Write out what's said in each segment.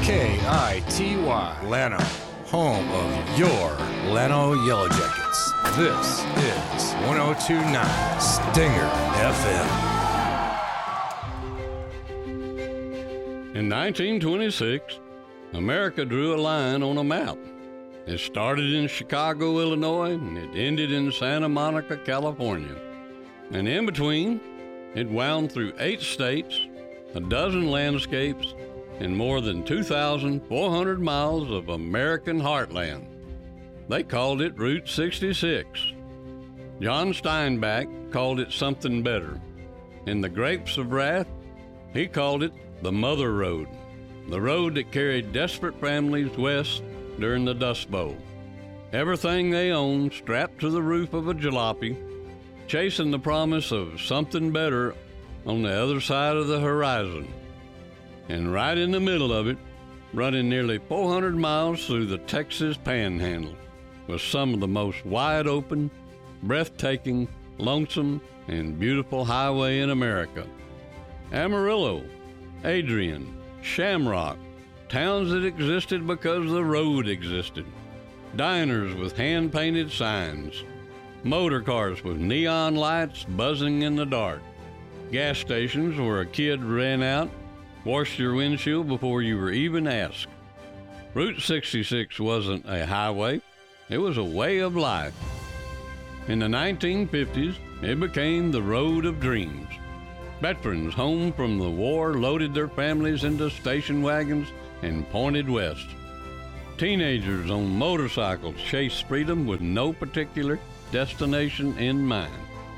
KITY, Llano, home of your Llano Yellow Jackets. This is 102.9 Stinger FM. In 1926, America drew a line on a map. It started in Chicago, Illinois, and it ended in Santa Monica, California. And in between, it wound through 8 states, a dozen landscapes, and more than 2,400 miles of American heartland. They called it Route 66. John Steinbeck called it something better. In The Grapes of Wrath, he called it the Mother Road, the road that carried desperate families west during the Dust Bowl. Everything they owned strapped to the roof of a jalopy, chasing the promise of something better on the other side of the horizon. And right in the middle of it, running nearly 400 miles through the Texas Panhandle, was some of the most wide-open, breathtaking, lonesome, and beautiful highway in America. Amarillo, Adrian, Shamrock, towns that existed because the road existed. Diners with hand-painted signs. Motor cars with neon lights buzzing in the dark. Gas stations where a kid ran out, washed your windshield before you were even asked. Route 66 wasn't a highway, it was a way of life. In the 1950s, it became the Road of Dreams. Veterans home from the war loaded their families into station wagons and pointed west. Teenagers on motorcycles chased freedom with no particular destination in mind.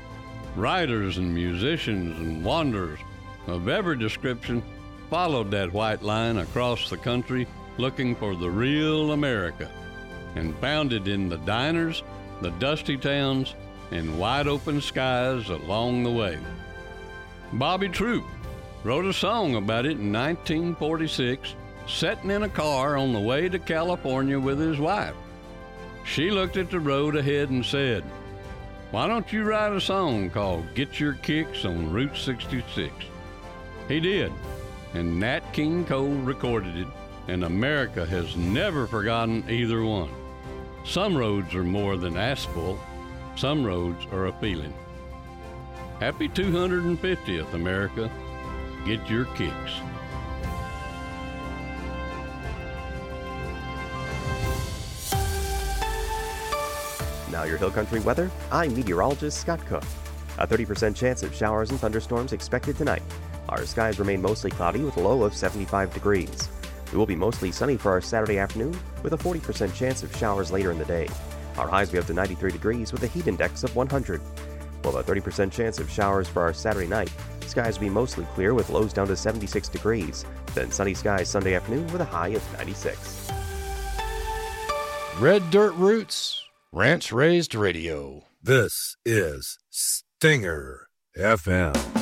Writers and musicians and wanderers of every description followed that white line across the country looking for the real America, and found it in the diners, the dusty towns, and wide-open skies along the way. Bobby Troup wrote a song about it in 1946, sitting in a car on the way to California with his wife. She looked at the road ahead and said, "Why don't you write a song called Get Your Kicks on Route 66? He did, and Nat King Cole recorded it, and America has never forgotten either one. Some roads are more than asphalt. Some roads are a feeling. Happy 250th, America. Get your kicks." Now your Hill Country weather. I'm meteorologist Scott Cook. A 30% chance of showers and thunderstorms expected tonight. Our skies remain mostly cloudy with a low of 75 degrees. It will be mostly sunny for our Saturday afternoon with a 40% chance of showers later in the day. Our highs will be up to 93 degrees with a heat index of 100. We'll have a 30% chance of showers for our Saturday night. Skies will be mostly clear with lows down to 76 degrees. Then sunny skies Sunday afternoon with a high of 96. Red Dirt Roots, Ranch Raised Radio. This is Stinger FM.